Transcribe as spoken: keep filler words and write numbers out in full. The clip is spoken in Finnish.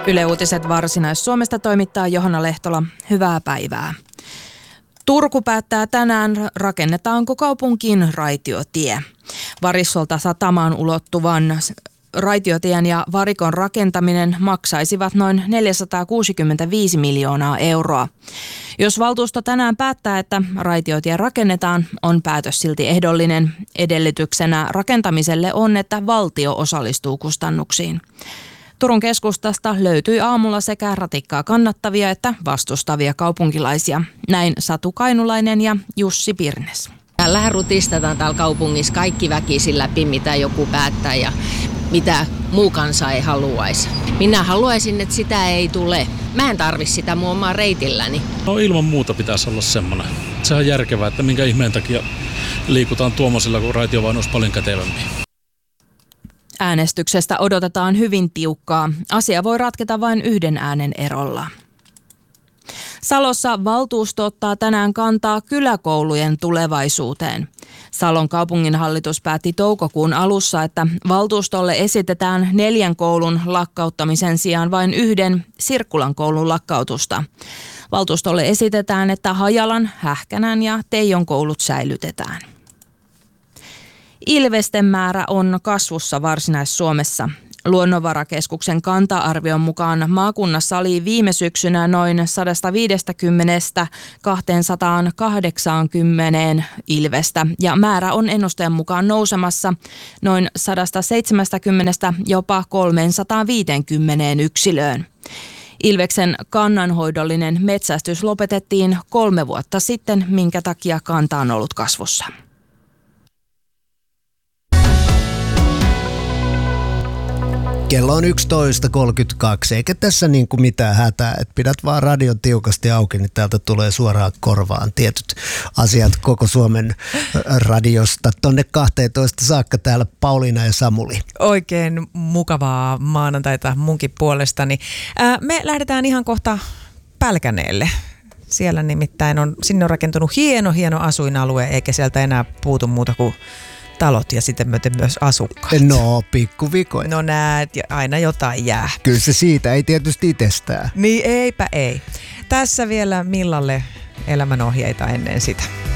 Yle Uutiset Varsinais-Suomesta toimittaa Johanna Lehtola. Hyvää päivää. Turku päättää tänään, rakennetaanko kaupunkiin raitiotie. Varissolta satamaan ulottuvan raitiotien ja varikon rakentaminen maksaisivat noin neljäsataakuusikymmentäviisi miljoonaa euroa. Jos valtuusto tänään päättää, että raitiotie rakennetaan, on päätös silti ehdollinen. Edellytyksenä rakentamiselle on, että valtio osallistuu kustannuksiin. Turun keskustasta löytyi aamulla sekä ratikkaa kannattavia että vastustavia kaupunkilaisia. Näin Satu Kainulainen ja Jussi Pirnes. Täällähän rutistetaan täällä kaupungissa kaikki väkisin läpi, mitä joku päättää ja mitä muu kansa ei haluaisi. Minä haluaisin, että sitä ei tule. Mä en tarvitse sitä mun omaa reitilläni. No ilman muuta pitäisi olla semmoinen. Se on järkevää, että minkä ihmeen takia liikutaan tuommoisilla, kun raitiovaunu olisi paljon kätevämpi. Äänestyksestä odotetaan hyvin tiukkaa. Asia voi ratketa vain yhden äänen erolla. Salossa valtuusto ottaa tänään kantaa kyläkoulujen tulevaisuuteen. Salon kaupunginhallitus päätti toukokuun alussa, että valtuustolle esitetään neljän koulun lakkauttamisen sijaan vain yhden Sirkkulan koulun lakkautusta. Valtuustolle esitetään, että Hajalan, Hähkänän ja Teijon koulut säilytetään. Ilvesten määrä on kasvussa Varsinais-Suomessa. Luonnonvarakeskuksen kanta-arvion mukaan maakunnassa oli viime syksynä noin sata viisikymmentä kaksisataakahdeksankymmentä ilvestä ja määrä on ennusteen mukaan nousemassa noin sata seitsemänkymmentä jopa kolmesataaviisikymmentä yksilöön. Ilveksen kannanhoidollinen metsästys lopetettiin kolme vuotta sitten, minkä takia kanta on ollut kasvussa. Kello on yksitoista kolmekymmentäkaksi, eikä tässä niin kuin mitään hätää, että pidät vaan radion tiukasti auki, niin täältä tulee suoraan korvaan tietyt asiat koko Suomen radiosta. Tonne kahteentoista saakka täällä Pauliina ja Samuli. Oikein mukavaa maanantaita munkin puolestani. Ää, me lähdetään ihan kohta Pälkäneelle. Siellä nimittäin on, sinne on rakentunut hieno, hieno asuinalue, eikä sieltä enää puutu muuta kuin talot ja sitten myöten myös asukkaat. No, pikkuvikoja. No näet, aina jotain jää. Kyllä se siitä, ei tietysti itsestään. Niin eipä ei. Tässä vielä Millalle elämänohjeita ennen sitä.